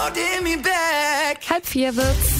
3:30 wird's.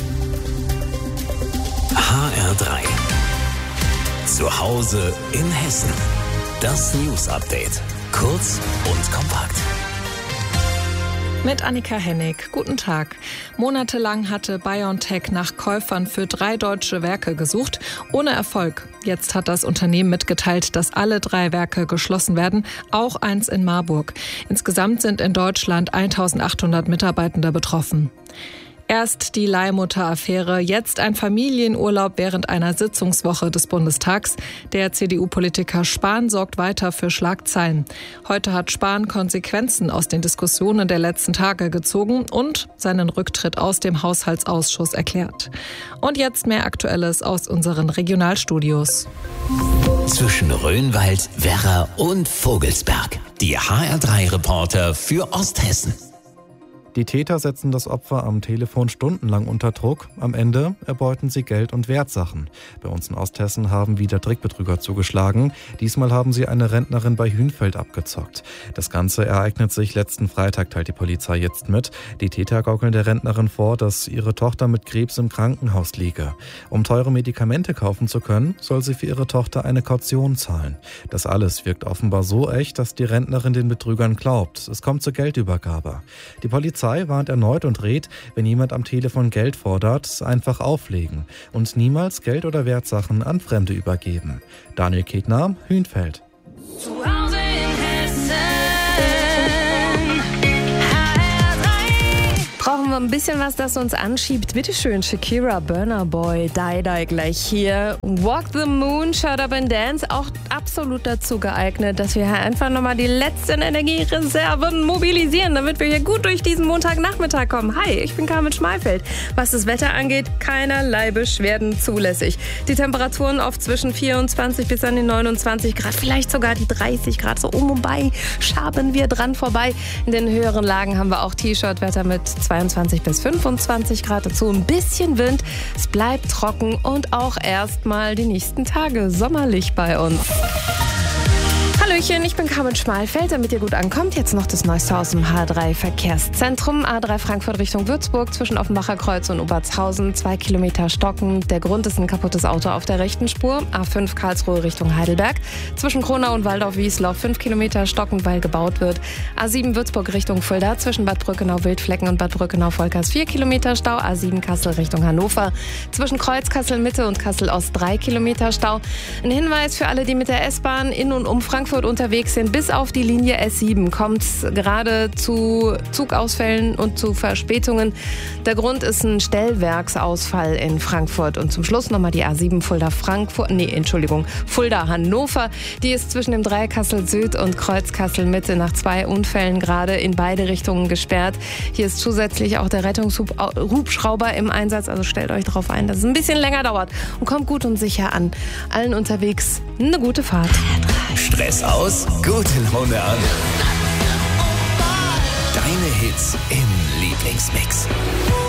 HR3. Zu Hause in Hessen. Das News-Update. Kurz und kompakt. Mit Annika Hennig. Guten Tag. Monatelang hatte BioNTech nach Käufern für 3 deutsche Werke gesucht, ohne Erfolg. Jetzt hat das Unternehmen mitgeteilt, dass alle 3 Werke geschlossen werden, auch eins in Marburg. Insgesamt sind in Deutschland 1800 Mitarbeitende betroffen. Erst die Leihmutter-Affäre, jetzt ein Familienurlaub während einer Sitzungswoche des Bundestags. Der CDU-Politiker Spahn sorgt weiter für Schlagzeilen. Heute hat Spahn Konsequenzen aus den Diskussionen der letzten Tage gezogen und seinen Rücktritt aus dem Haushaltsausschuss erklärt. Und jetzt mehr Aktuelles aus unseren Regionalstudios. Zwischen Rhönwald, Werra und Vogelsberg. Die HR3-Reporter für Osthessen. Die Täter setzen das Opfer am Telefon stundenlang unter Druck. Am Ende erbeuten sie Geld und Wertsachen. Bei uns in Osthessen haben wieder Trickbetrüger zugeschlagen. Diesmal haben sie eine Rentnerin bei Hünfeld abgezockt. Das Ganze ereignet sich letzten Freitag, teilt die Polizei jetzt mit. Die Täter gaukeln der Rentnerin vor, dass ihre Tochter mit Krebs im Krankenhaus liege. Um teure Medikamente kaufen zu können, soll sie für ihre Tochter eine Kaution zahlen. Das alles wirkt offenbar so echt, dass die Rentnerin den Betrügern glaubt. Es kommt zur Geldübergabe. Die Polizei warnt erneut und rät, wenn jemand am Telefon Geld fordert, einfach auflegen und niemals Geld oder Wertsachen an Fremde übergeben. Daniel Ketner, Hünfeld. Brauchen wir ein bisschen was, das uns anschiebt. Bitteschön, Shakira, Burna Boy, Die gleich hier. Walk the Moon, Shut Up and Dance, auch absolut dazu geeignet, dass wir hier einfach nochmal die letzten Energiereserven mobilisieren, damit wir hier gut durch diesen Montagnachmittag kommen. Hi, ich bin Carmen Schmalfeld. Was das Wetter angeht, keinerlei Beschwerden zulässig. Die Temperaturen oft zwischen 24 bis an die 29 Grad, vielleicht sogar die 30 Grad. So um und bei schaben wir dran vorbei. In den höheren Lagen haben wir auch T-Shirt-Wetter mit 22 bis 25 Grad, dazu ein bisschen Wind. Es bleibt trocken und auch erstmal die nächsten Tage sommerlich bei uns. Hallöchen, ich bin Carmen Schmalfeld, damit ihr gut ankommt. Jetzt noch das Neueste aus dem H3 Verkehrszentrum. A3 Frankfurt Richtung Würzburg zwischen Offenbacher Kreuz und Obertshausen. 2 Kilometer stocken. Der Grund ist ein kaputtes Auto auf der rechten Spur. A5 Karlsruhe Richtung Heidelberg. Zwischen Kronau und Waldorf-Wiesloch 5 Kilometer stocken, weil gebaut wird. A7 Würzburg Richtung Fulda. Zwischen Bad Brückenau-Wildflecken und Bad Brückenau-Volkers 4 Kilometer Stau. A7 Kassel Richtung Hannover. Zwischen Kreuz Kassel-Mitte und Kassel-Ost 3 Kilometer Stau. Ein Hinweis für alle, die mit der S-Bahn in und um Frankfurt unterwegs sind, bis auf die Linie S7 kommt es gerade zu Zugausfällen und zu Verspätungen. Der Grund ist ein Stellwerksausfall in Frankfurt. Und zum Schluss nochmal die A7 Fulda-Hannover. Die ist zwischen dem Dreieck Kassel Süd und Kreuz Kassel Mitte nach 2 Unfällen gerade in beide Richtungen gesperrt. Hier ist zusätzlich auch der Rettungshubschrauber im Einsatz. Also stellt euch darauf ein, dass es ein bisschen länger dauert. Und kommt gut und sicher an. Allen unterwegs eine gute Fahrt. Stress aus, gute Laune an. Deine Hits im Lieblingsmix.